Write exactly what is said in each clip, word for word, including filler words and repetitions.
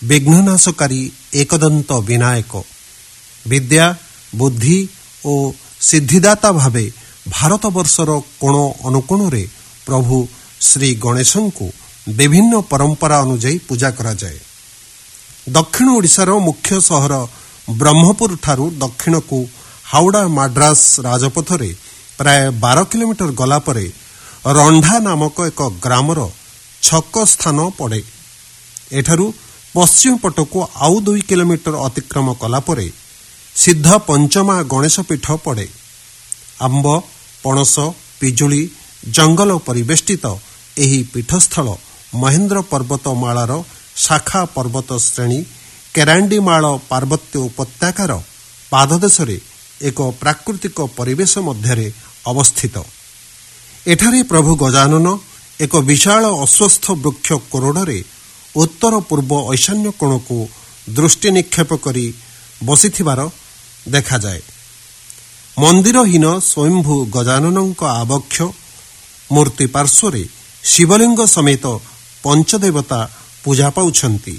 विघ्ननाशकारी एकदंत विनायक विद्या बुद्धि और सिद्धिदाता भावे भारत वर्षर कोण अनुकोण प्रभु श्री गणेश को विभिन्न परंपरा अनुजाई पूजा करा जाए। दक्षिण ओडिशार मुख्य सहर ब्रह्मपुर ठारू दक्षिण को हावड़ा माड्रास राजपथ रे प्राय बारह किलोमीटर गला परे रंढा नामक एक ग्रामर छक स्थान पड़े। एठारू पश्चिम पटको आउ दुई किलोमीटर अतिक्रम कला परे सिद्ध पंचमा गणेश पीठ पड़े। आंब पणस पिजुली जंगल परिवेष्टित एही पीठस्थल महेंद्र पर्वतमालार शाखा पर्वत श्रेणी केरांडीमाल पार्वत्य उपत्यकार पाददेशरे एक प्राकृतिक परिवेश मध्यरे अवस्थित। एठारे प्रभु गजानन एक विशाल अश्वस्थ वृक्ष कोरोडरे उत्तर पूर्व ईशान्य कोण को दृष्टि निक्षेप करी बसिथिबार देखा जाए। मंदिरहीन स्वयंभू गजाननक आबक्ष मूर्ति पार्श्वरे शिवलिंग समेत पंचदेवता पूजा पाउछंती।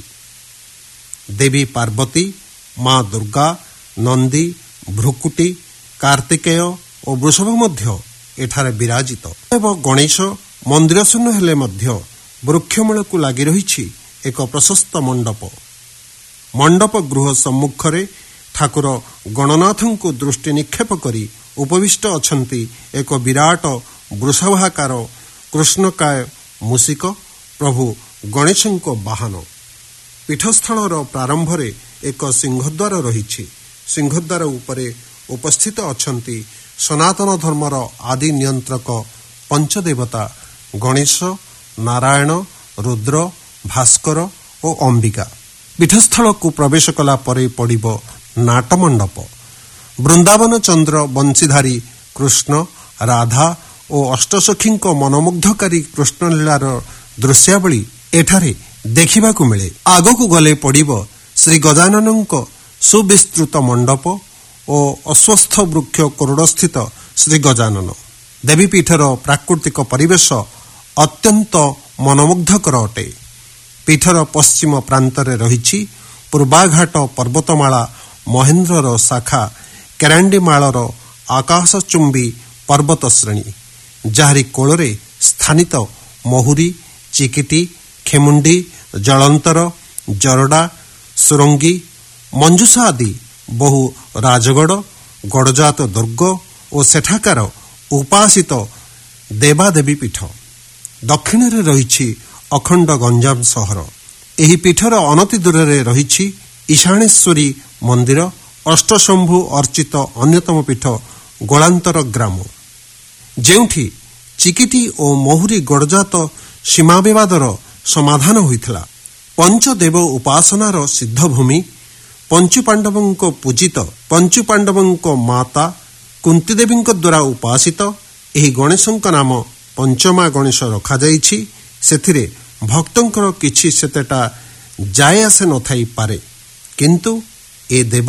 देवी पार्वती मां दुर्गा नंदी भ्रुकुटी कार्तिकेय और वृषभ मध्य एठारे विराजित। एवं गणेश मंदिर शून्य हेले मध्य वृक्षमूल को लगी रही एक प्रशस्त मंडप। मंडप गृह सम्मुखरे ठाकुर गणनाथ को दृष्टि निक्षेप करी उपविष्ट अछंती एक विराट वृषभाकार कृष्णकाय मूषिक प्रभु गणेश वाहन। पीठस्थल प्रारंभ रे एक सिंहद्वार रही। सिंहद्वार उपरे उपस्थित अछंती सनातन धर्मर आदि नियंत्रक पंचदेवता गणेश नारायण रुद्र भास्कर और अंबिका। पीठस्थल को प्रवेश कला परे पड़िब नाटमंडप। वृंदावन चंद्र बंशीधारी कृष्ण राधा और अष्टसखी मनमुग्धकारी कृष्णलीलार दृश्यावली एठारे देखा मिले। आगकू गले पड़िब श्री गजानन सुविस्तृत मंडप और अश्वस्थ वृक्ष कोरडस्थित श्री गजानन। देवीपीठर प्राकृतिक परिवेश अत्यंत मनमुग्धकर अटे। पीठर पश्चिम प्रांतरे रही पूर्वाघाट पर्वतमाला महेंद्रर शाखा केरांडीमालर आकाशचुंबी पर्वत श्रेणी जाहारी कोଳରେ स्थानित महुरी चिकिटी खेमुंडी जलंतर जरडा सुरंगी मंजूषा आदि बहु राजगढ़ गड़जात दुर्ग और सेठाकार उपासित देवादेवी पीठ। दक्षिण रे रही अखंड गंजाम सहर। एही पीठर अनति दूर रे रही ईशानेश्वरी मंदिर अष्टशंभु अर्चित अन्यतम पीठ गोलांतर ग्राम जेउठी चिकिटी और महुरी गड़जात सीमा विवादर समाधान होइथिला। पंचदेव उपासनार सिद्धभूमि पंचुपांडवों पूजित पंचुपांडवों माता कुंती देवी द्वारा उपासित एही गणेशों नाम पंचमा गणेश रखा जाइछि। सेथिरे भक्तंकर किछि सेतेटा जाय आसे न थाई पारे किंतु ए देव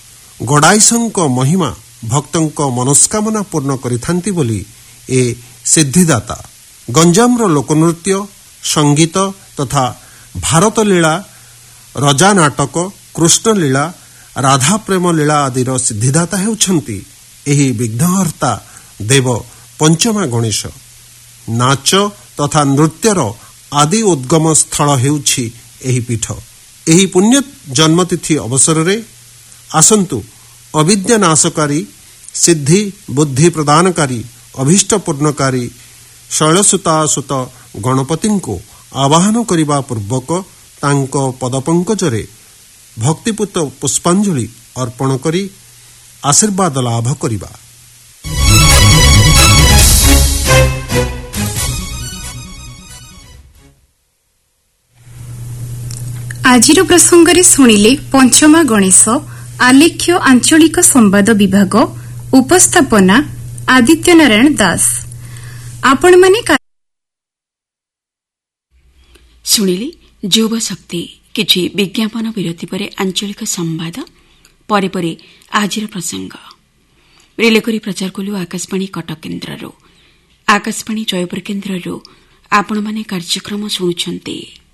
गड़ाईशों महिमा भक्तों मनस्कामना पूर्ण करिथांती बोली ए सिद्धिदाता। गंजामर लोकनृत्य संगीत तथा भारत लीला रजा नाटक कृष्ण लीला राधा प्रेम लीला आदिर सिद्धिदाता हेउछंती एही विघ्नहर्ता देव पंचमा गणेश। नाच तथा नृत्यर आदि उद्गम स्थल हेउछि एही पीठ। एही पुण्य जन्मतिथि अवसर रे आसंतु अविद्या नाशकारी सिद्धि बुद्धि प्रदानकारी अभीष्ट पूर्णकारी शैलसुतासुत गणपति को आवाहन करिबा पूर्वक तांको पदपंकजरे भक्तिपूत पुष्पांजलि अर्पण करी आशीर्वाद लाभ करिबा। आजिर प्रसंगरे सुनिले पंचमा गणेश आलेख्य आंचलिक संवाद विभाग उपस्थापना आदित्य नारायण दास। आपण माने सुनिले युवा शक्ति किछि विज्ञापन विरति परे आंचलिक संवाद परे परे आजिर प्रसंग रिलेकरी प्रचार कलु आकाशवाणी कटक केन्द्ररो। आकाशवाणी जयपुर केन्द्ररो आपण माने कार्यक्रम सुनुछन्ते।